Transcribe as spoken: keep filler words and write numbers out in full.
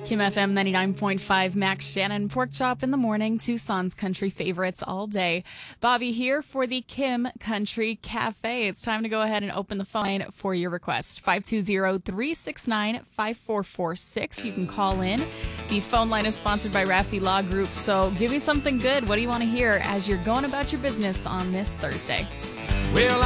Kim F M ninety-nine point five, Max Shannon, Pork Chop in the morning, Tucson's country favorites all day. Bobby here for the Kim Country Cafe. It's time to go ahead and open the phone line for your request. five two zero, three six nine, five four four six. You can call in. The phone line is sponsored by Raffi Law Group, so give me something good. What do you want to hear as you're going about your business on this Thursday? Well,